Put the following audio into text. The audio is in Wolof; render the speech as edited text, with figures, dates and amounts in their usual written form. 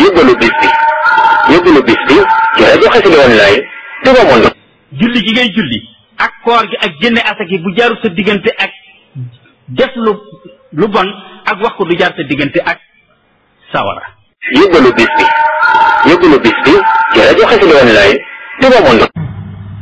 yóbbalu bis bi ci rajo Xassida Online Touba Monde. julli gi ngay julli ak koor gi ak génne asaki bu jaarul sa diggante ak def lu bon ak wax ko du jaar sa diggante ak sawara. yóbbalu bis bi ci rajo Xassida Online Touba Monde.